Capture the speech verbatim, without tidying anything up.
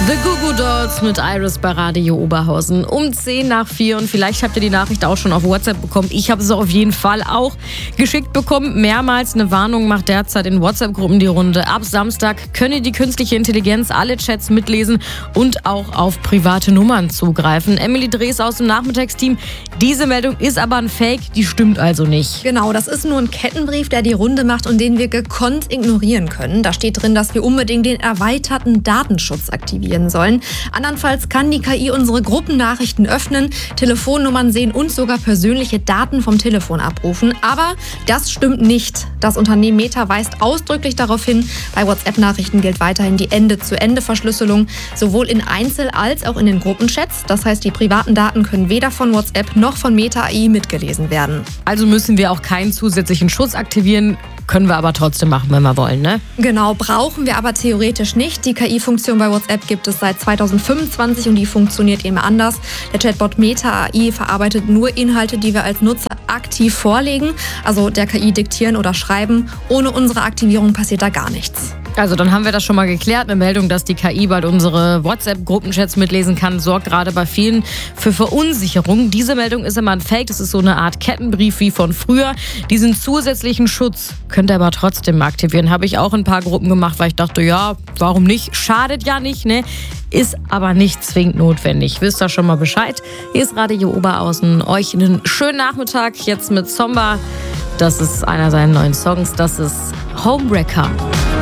The Goo Goo Dolls mit Iris bei Radio Oberhausen um zehn nach vier und vielleicht habt ihr die Nachricht auch schon auf WhatsApp bekommen. Ich habe sie auf jeden Fall auch geschickt bekommen. Mehrmals eine Warnung macht derzeit in WhatsApp-Gruppen die Runde. Ab Samstag könne die künstliche Intelligenz alle Chats mitlesen und auch auf private Nummern zugreifen. Emily Drees aus dem Nachmittagsteam. Diese Meldung ist aber ein Fake, die stimmt also nicht. Genau, das ist nur ein Kettenbrief, der die Runde macht und den wir gekonnt ignorieren können. Da steht drin, dass wir unbedingt den erweiterten Datenschutz aktivieren sollen. Andernfalls kann die K I unsere Gruppennachrichten öffnen, Telefonnummern sehen und sogar persönliche Daten vom Telefon abrufen. Aber das stimmt nicht. Das Unternehmen Meta weist ausdrücklich darauf hin, bei WhatsApp-Nachrichten gilt weiterhin die Ende-zu-Ende-Verschlüsselung, sowohl in Einzel- als auch in den Gruppenchats. Das heißt, die privaten Daten können weder von WhatsApp noch von Meta A I mitgelesen werden. Also müssen wir auch keinen zusätzlichen Schutz aktivieren, können wir aber trotzdem machen, wenn wir wollen, ne? Genau, brauchen wir aber theoretisch nicht. Die K I-Funktion bei WhatsApp gibt es seit zweitausendfünfundzwanzig und die funktioniert eben anders. Der Chatbot Meta A I verarbeitet nur Inhalte, die wir als Nutzer aktiv vorlegen, also der K I diktieren oder schreiben. Ohne unsere Aktivierung passiert da gar nichts. Also dann haben wir das schon mal geklärt. Eine Meldung, dass die K I bald unsere WhatsApp-Gruppenchats mitlesen kann, sorgt gerade bei vielen für Verunsicherung. Diese Meldung ist immer ein Fake. Das ist so eine Art Kettenbrief wie von früher. Diesen zusätzlichen Schutz könnt ihr aber trotzdem aktivieren. Habe ich auch in ein paar Gruppen gemacht, weil ich dachte, ja, warum nicht? Schadet ja nicht, ne? Ist aber nicht zwingend notwendig. Wisst ihr schon mal Bescheid? Hier ist Radio Oberhausen. Euch einen schönen Nachmittag jetzt mit Zomba. Das ist einer seiner neuen Songs. Das ist Homewrecker.